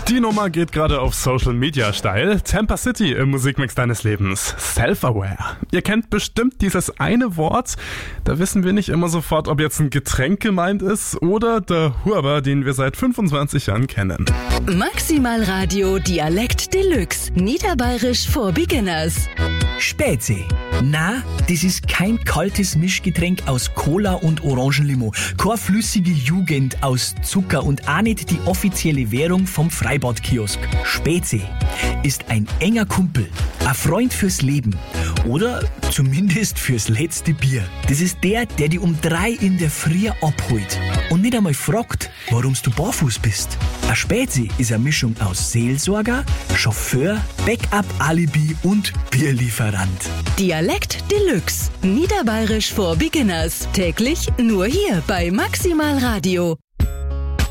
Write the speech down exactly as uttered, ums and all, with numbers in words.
Die Nummer geht gerade auf Social Media steil. Tampa City im Musikmix deines Lebens. Self-aware. Ihr kennt bestimmt dieses eine Wort. Da wissen wir nicht immer sofort, ob jetzt ein Getränk gemeint ist oder der Huber, den wir seit fünfundzwanzig Jahren kennen. Maximal Radio Dialekt Deluxe. Niederbayerisch for Beginners. Spätsee. Na, das ist kein kaltes Mischgetränk aus Cola und Orangenlimo. Keine flüssige Jugend aus Zucker und auch nicht die offizielle Währung vom Freibadkiosk. Spätsee ist ein enger Kumpel, ein Freund fürs Leben oder zumindest fürs letzte Bier. Das ist der, der dich um drei in der Früh abholt und nicht einmal fragt, warum du barfuß bist. Ein Spätsee ist eine Mischung aus Seelsorger, Chauffeur, Backup-Alibi und Bierlieferant. Dialekt Deluxe. Niederbayerisch for Beginners. Täglich nur hier bei Maximal Radio.